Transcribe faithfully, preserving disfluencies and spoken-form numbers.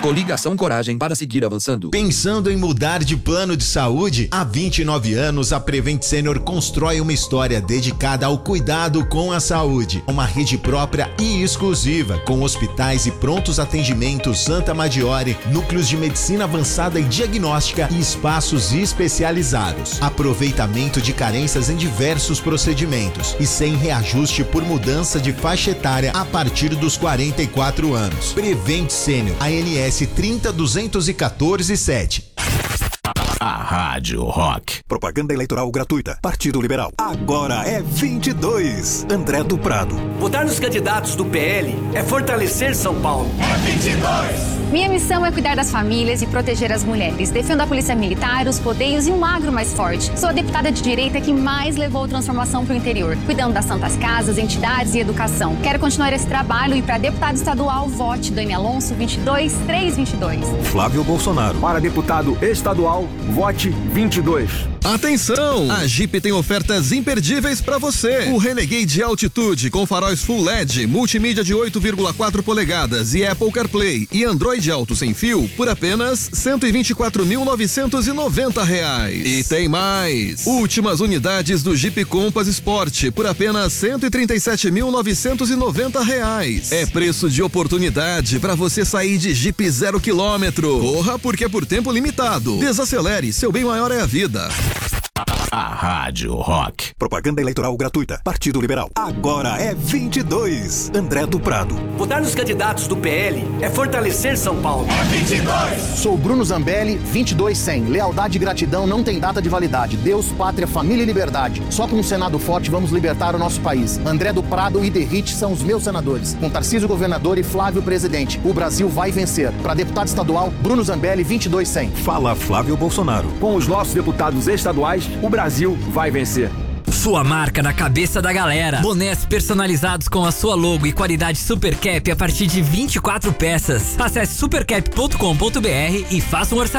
Coligação Coragem para seguir avançando. Pensando em mudar de plano de saúde? Há vinte e nove anos, a Prevent Senior constrói uma história dedicada ao cuidado com a saúde. Uma rede própria e exclusiva, com hospitais e prontos atendimentos Santa Maggiore, núcleos de medicina avançada e diagnóstica e espaços especializados. Aproveitamento de carências em diversos procedimentos e sem reajuste por mudança de faixa etária a partir dos quarenta e quatro anos. Prevent Senior, A N S trinta duzentos e quatorze sete. A Rádio Rock. Propaganda eleitoral gratuita. Partido Liberal. Agora é vinte e dois. André do Prado. Votar nos candidatos do P L é fortalecer São Paulo. É vinte e dois. Minha missão é cuidar das famílias e proteger as mulheres. Defendo a polícia militar, os rodeios e um agro mais forte. Sou a deputada de direita que mais levou transformação para o interior, cuidando das santas casas, entidades e educação. Quero continuar esse trabalho e para deputado estadual, vote Dani Alonso vinte e dois três vinte e dois. Flávio Bolsonaro. Para deputado estadual, vote vinte e dois. Atenção! A Jeep tem ofertas imperdíveis para você. O Renegade Altitude com faróis Full L E D, multimídia de oito vírgula quatro polegadas e Apple CarPlay e Android Auto sem fio por apenas cento e vinte e quatro mil novecentos e noventa reais. E tem mais! Últimas unidades do Jeep Compass Sport por apenas cento e trinta e sete mil novecentos e noventa reais. É preço de oportunidade para você sair de Jeep zero quilômetro. Corra porque é por tempo limitado. Desacelere, seu bem maior é a vida. A Rádio Rock. Propaganda eleitoral gratuita. Partido Liberal. Agora é vinte e dois. André do Prado. Votar nos candidatos do P L é fortalecer São Paulo. É vinte e dois. Sou Bruno Zambelli, vinte e dois cem. Lealdade e gratidão não tem data de validade. Deus, pátria, família e liberdade. Só com um Senado forte vamos libertar o nosso país. André do Prado e Derrite são os meus senadores. Com Tarcísio governador e Flávio presidente. O Brasil vai vencer. Para deputado estadual, Bruno Zambelli, vinte e dois cem. Fala Flávio Bolsonaro. Com os nossos deputados estaduais, o Brasil vai vencer. Sua marca na cabeça da galera. Bonés personalizados com a sua logo e qualidade Super Cap a partir de vinte e quatro peças. Acesse supercap ponto com ponto br e faça um orçamento.